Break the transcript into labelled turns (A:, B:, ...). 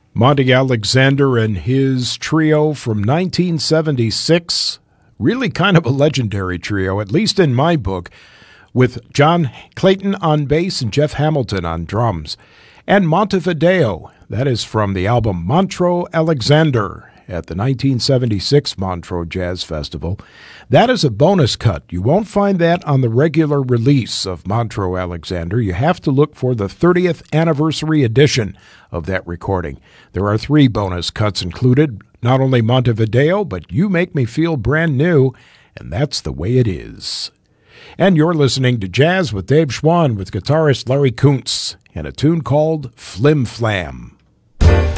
A: Monty Alexander and his trio from 1976, really kind of a legendary trio, at least in my book, with John Clayton on bass and Jeff Hamilton on drums. And Montevideo, that is from the album Montreux Alexander at the 1976 Montreux Jazz Festival. That is a bonus cut. You won't find that on the regular release of Montreux Alexander. You have to look for the 30th anniversary edition of that recording. There are 3 bonus cuts included, not only Montevideo, but You Make Me Feel Brand New, and that's the way it is. And you're listening to Jazz with Dave Schwann with guitarist Larry Kuntz and a tune called Flim Flam.